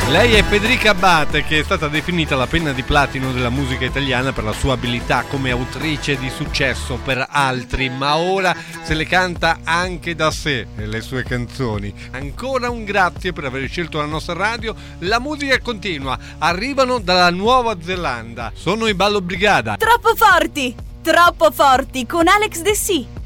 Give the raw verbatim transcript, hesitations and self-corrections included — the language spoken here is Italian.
Lei è Federica Abbate, che è stata definita la penna di platino della musica italiana per la sua abilità come autrice di successo per altri, ma ora se le canta anche da sé le sue canzoni. Ancora un grazie per aver scelto la nostra radio. La musica continua, arrivano dalla Nuova Zelanda, sono i Ballo Brigada. Troppo forti, troppo forti con Alex De Sì.